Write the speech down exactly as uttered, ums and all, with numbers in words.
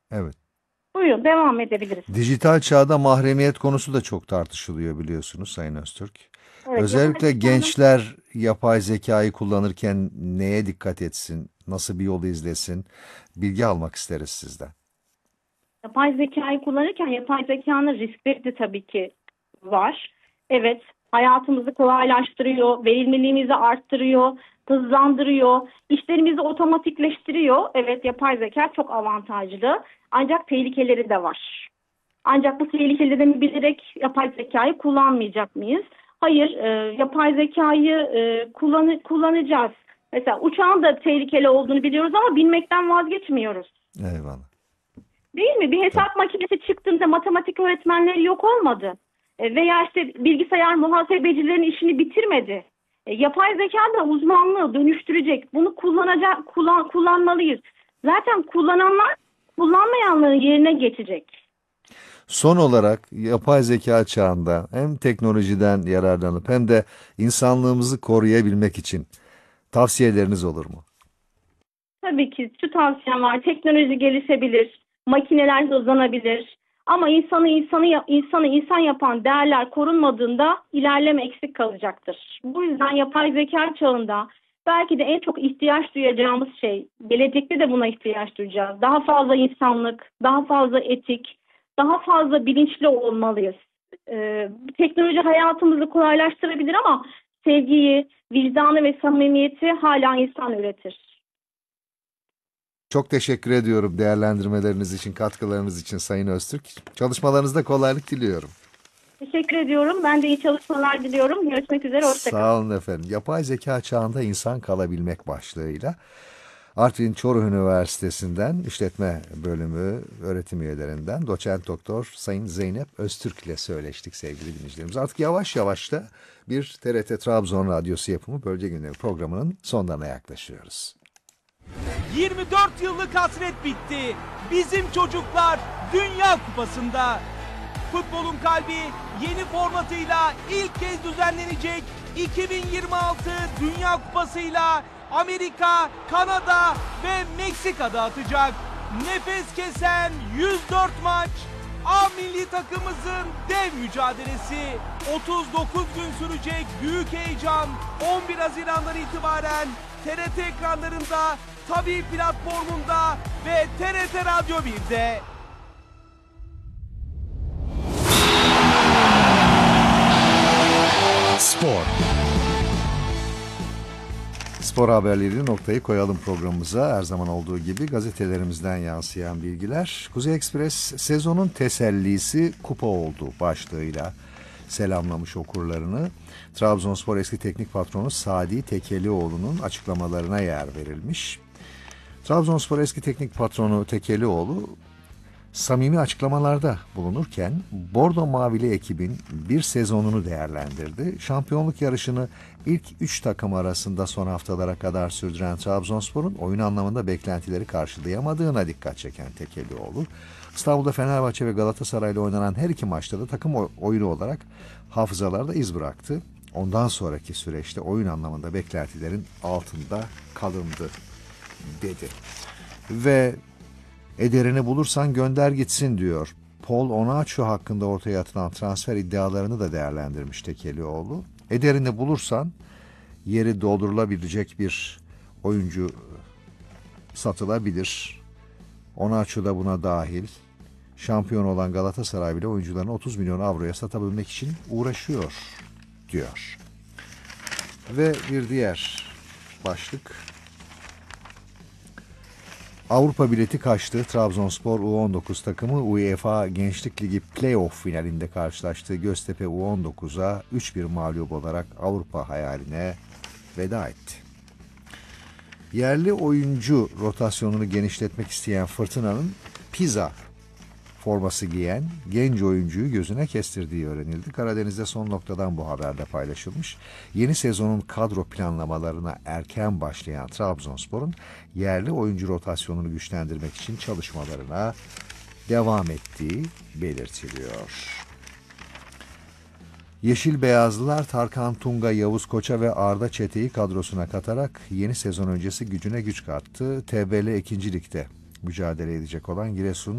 Evet. Buyurun, devam edebiliriz. Dijital çağda mahremiyet konusu da çok tartışılıyor biliyorsunuz Sayın Öztürk. Evet, yapay Özellikle zekanın gençler yapay zekayı kullanırken neye dikkat etsin, nasıl bir yolu izlesin, bilgi almak isteriz sizden. Yapay zekayı kullanırken yapay zekanın riskleri de tabii ki var. Evet, hayatımızı kolaylaştırıyor, verimliliğimizi arttırıyor, hızlandırıyor, işlerimizi otomatikleştiriyor. Evet, yapay zeka çok avantajlı. Ancak tehlikeleri de var. Ancak bu tehlikeleri bilerek yapay zekayı kullanmayacak mıyız? Hayır, e, yapay zekayı e, kullan kullanacağız. Mesela uçağın da tehlikeli olduğunu biliyoruz ama binmekten vazgeçmiyoruz. Eyvallah. Değil mi? Bir Tabii. hesap makinesi çıktığında matematik öğretmenleri yok olmadı. E, veya işte bilgisayar muhasebecilerin işini bitirmedi. E, yapay zeka da uzmanlığı dönüştürecek. Bunu kullanacak, kullan, kullanmalıyız. Zaten kullananlar kullanmayanların yerine geçecek. Son olarak yapay zeka çağında hem teknolojiden yararlanıp hem de insanlığımızı koruyabilmek için tavsiyeleriniz olur mu? Tabii ki şu tavsiyem var. Teknoloji gelişebilir, makineler hızlanabilir. Ama insanı insanı ya- insanı insan yapan değerler korunmadığında ilerleme eksik kalacaktır. Bu yüzden yapay zeka çağında belki de en çok ihtiyaç duyacağımız şey, gelecekte de buna ihtiyaç duyacağız. Daha fazla insanlık, daha fazla etik, daha fazla bilinçli olmalıyız. Ee, teknoloji hayatımızı kolaylaştırabilir ama sevgiyi, vicdanı ve samimiyeti hala insan üretir. Çok teşekkür ediyorum değerlendirmeleriniz için, katkılarınız için Sayın Öztürk. Çalışmalarınızda kolaylık diliyorum. Teşekkür ediyorum. Ben de iyi çalışmalar diliyorum. Görüşmek üzere. Hoşça kalın. Sağ olun efendim. Yapay zeka çağında insan kalabilmek başlığıyla Artvin Çoruh Üniversitesi'nden işletme bölümü öğretim üyelerinden doçent doktor Sayın Zeynep Öztürk ile söyleştik sevgili dinleyicilerimiz. Artık yavaş yavaş da bir T R T Trabzon Radyosu yapımı Bölge Günleri programının sonlarına yaklaşıyoruz. yirmi dört yıllık hasret bitti. Bizim çocuklar Dünya Kupası'nda. Futbolun kalbi yeni formatıyla ilk kez düzenlenecek iki bin yirmi altı Dünya Kupası'yla Amerika, Kanada ve Meksika'da atacak. Nefes kesen yüz dört maç. A milli takımımızın dev mücadelesi. otuz dokuz gün sürecek büyük heyecan on bir Haziran'dan itibaren T R T ekranlarında, Tabii platformunda ve T R T Radyo birde. Spor. Spor haberleri noktayı koyalım programımıza. Her zaman olduğu gibi gazetelerimizden yansıyan bilgiler. Kuzey Ekspres sezonun tesellisi kupa oldu başlığıyla selamlamış okurlarını. Trabzonspor eski teknik patronu Sadi Tekelioğlu'nun açıklamalarına yer verilmiş. Trabzonspor eski teknik patronu Tekelioğlu samimi açıklamalarda bulunurken Bordo Mavili ekibin bir sezonunu değerlendirdi. Şampiyonluk yarışını ilk üç takım arasında son haftalara kadar sürdüren Trabzonspor'un oyun anlamında beklentileri karşılayamadığına dikkat çeken Tekelioğlu, İstanbul'da Fenerbahçe ve Galatasaray'la oynanan her iki maçta da takım oyunu olarak hafızalarda iz bıraktı. Ondan sonraki süreçte oyun anlamında beklentilerin altında kalındı dedi. Ve ederini bulursan gönder gitsin diyor. Paul Onaçu hakkında ortaya atılan transfer iddialarını da değerlendirmiş Tekelioğlu. Ederini bulursan yeri doldurulabilecek bir oyuncu satılabilir. Onaçu da buna dahil. Şampiyon olan Galatasaray bile oyuncularını otuz milyon avroya satabilmek için uğraşıyor diyor. Ve bir diğer başlık. Avrupa bileti kaçtı. Trabzonspor U on dokuz takımı UEFA Gençlik Ligi Playoff finalinde karşılaştığı Göztepe U on dokuza üç bir mağlup olarak Avrupa hayaline veda etti. Yerli oyuncu rotasyonunu genişletmek isteyen Fırtına'nın Pisa forması giyen genç oyuncuyu gözüne kestirdiği öğrenildi. Karadeniz'de son noktadan bu haberde paylaşılmış. Yeni sezonun kadro planlamalarına erken başlayan Trabzonspor'un yerli oyuncu rotasyonunu güçlendirmek için çalışmalarına devam ettiği belirtiliyor. Yeşil Beyazlılar Tarkan Tunga, Yavuz Koç'a ve Arda Çete'yi kadrosuna katarak yeni sezon öncesi gücüne güç kattı. T B L ikinci Lig'de mücadele edecek olan Giresun